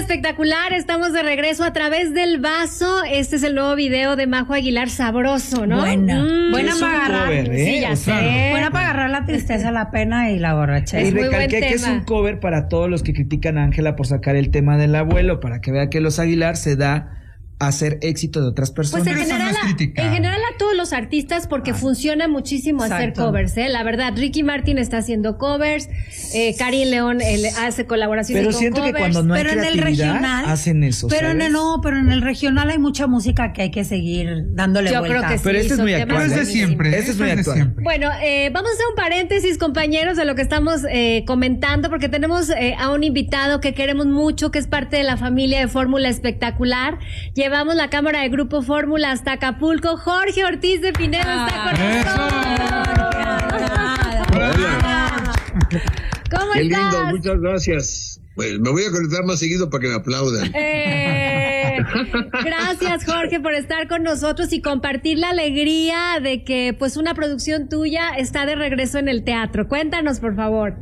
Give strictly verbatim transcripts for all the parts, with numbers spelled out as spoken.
Espectacular, estamos de regreso a través del vaso. Este es el nuevo video de Majo Aguilar, Sabroso, ¿no? Buena, mm, buena para agarrar, cover, ¿eh? sí, ya O sea, sé. buena para agarrar la tristeza, la pena y la borrachera. Y Es muy buen recalqué que es tema. un cover para todos los que critican a Ángela por sacar el tema del abuelo, para que vea que los Aguilar se da a hacer éxito de otras personas. Pues en Pero eso no general, es a, criticar. en general a todos los artistas porque Ah. funciona muchísimo hacer Exacto. covers, ¿eh? La verdad, Ricky Martin está haciendo covers, eh, Karin León eh, hace colaboraciones Pero con siento covers. que cuando no hay Pero en el creatividad, regional hacen eso, Pero en ¿sabes? el, no, pero en el regional hay mucha música que hay que seguir dándole Yo vuelta. creo que sí. Pero este es son muy temas actual, Pero es de buenísimos. siempre. Este es eso muy de actual. siempre. Bueno, eh, vamos a hacer un paréntesis, compañeros, de lo que estamos eh, comentando, porque tenemos eh, a un invitado que queremos mucho, que es parte de la familia de Fórmula Espectacular. Llevamos la cámara de Grupo Fórmula hasta Acapulco. Jorge Ortiz de Pinedo está con nosotros. ¿Cómo Qué lindo, estás? muchas gracias. Pues me voy a conectar más seguido para que me aplaudan. Eh, gracias, Jorge, por estar con nosotros y compartir la alegría de que pues una producción tuya está de regreso en el teatro. Cuéntanos, por favor.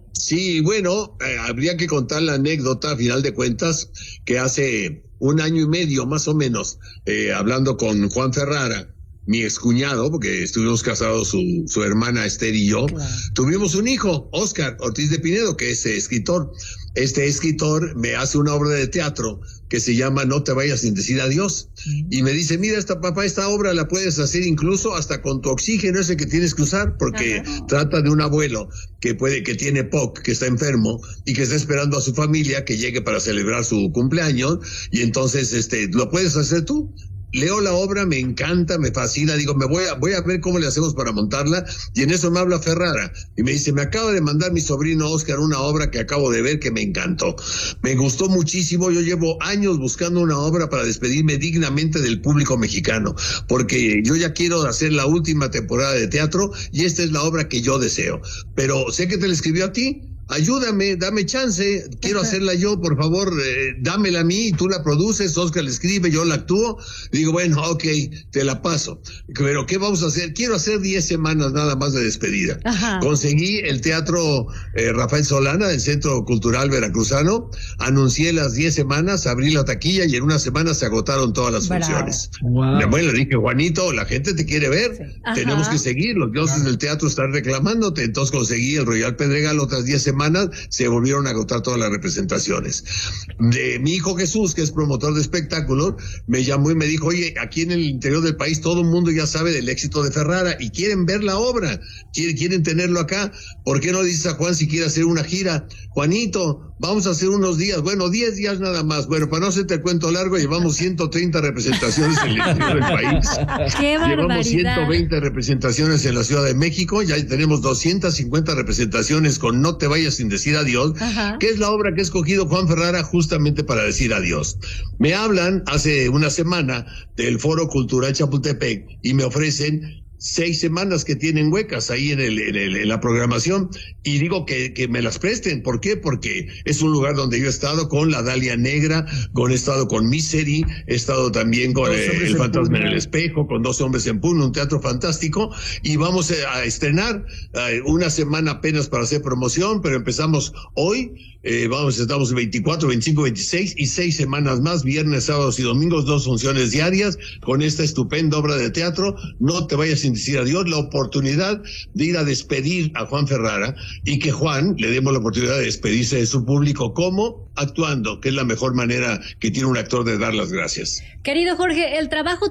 Sí, bueno, eh, habría que contar la anécdota, a final de cuentas, que hace un año y medio, más o menos, eh, hablando con Juan Ferrara, mi excuñado, porque estuvimos casados su, su hermana Esther y yo, claro. Tuvimos un hijo, Óscar Ortiz de Pinedo, que es eh, escritor. Este escritor me hace una obra de teatro que se llama No te vayas sin decir adiós. Mm. Y me dice, mira, esta papá, esta obra la puedes hacer incluso hasta con tu oxígeno ese que tienes que usar, porque uh-huh. trata de un abuelo que puede, que tiene P O C, que está enfermo y que está esperando a su familia que llegue para celebrar su cumpleaños. Y entonces, este, ¿lo puedes hacer tú? Leo la obra, me encanta, me fascina, digo, me voy a, voy a ver cómo le hacemos para montarla, y en eso me habla Ferrara, y me dice, me acaba de mandar mi sobrino Óscar una obra que acabo de ver que me encantó, me gustó muchísimo, yo llevo años buscando una obra para despedirme dignamente del público mexicano, porque yo ya quiero hacer la última temporada de teatro, y esta es la obra que yo deseo, pero sé que te la escribió a ti. Ayúdame, dame chance, quiero hacerla yo, por favor, eh, dámela a mí, tú la produces, Óscar la escribe, yo la actúo. Digo, bueno, ok, te la paso. Pero, ¿qué vamos a hacer? Quiero hacer diez semanas nada más de despedida. Ajá. Conseguí el Teatro eh, Rafael Solana, del Centro Cultural Veracruzano, anuncié las diez semanas, abrí la taquilla y en una semana se agotaron todas las Bravo. funciones. Wow. Bueno, le dije, Juanito, la gente te quiere ver, sí. tenemos que seguir, los dioses claro. del teatro están reclamándote, entonces conseguí el Royal Pedregal otras diez semanas. Se volvieron a agotar todas las representaciones. De mi hijo Jesús, que es promotor de espectáculos, me llamó y me dijo, oye, aquí en el interior del país todo el mundo ya sabe del éxito de Ferrara y quieren ver la obra, quieren, quieren tenerlo acá. ¿Por qué no le dices a Juan si quiere hacer una gira? Juanito, vamos a hacer unos días, bueno, diez días nada más. Bueno, para no hacerte el cuento largo, llevamos ciento treinta representaciones en el interior del país. ¡Qué barbaridad! Llevamos ciento veinte representaciones en la Ciudad de México, ya tenemos doscientas cincuenta representaciones con No te vayas sin decir adiós, Ajá. que es la obra que ha escogido Juan Ferrara justamente para decir adiós. Me hablan hace una semana del Foro Cultural Chapultepec y me ofrecen seis semanas que tienen huecas ahí en, el, en, el, en la programación y digo que, que me las presten. ¿Por qué? Porque es un lugar donde yo he estado con La Dalia Negra, con he estado con Misery, he estado también con eh, El Fantasma en el Espejo, con Dos Hombres en Puno, un teatro fantástico, y vamos a estrenar eh, una semana apenas para hacer promoción, pero empezamos hoy, eh, vamos, estamos veinticuatro, veinticinco, veintiséis y seis semanas más, viernes, sábados y domingos, dos funciones diarias con esta estupenda obra de teatro. No te vayas sin decir adiós, la oportunidad de ir a despedir a Juan Ferrara y que Juan le demos la oportunidad de despedirse de su público. ¿Cómo? Actuando, que es la mejor manera que tiene un actor de dar las gracias. Querido Jorge, el trabajo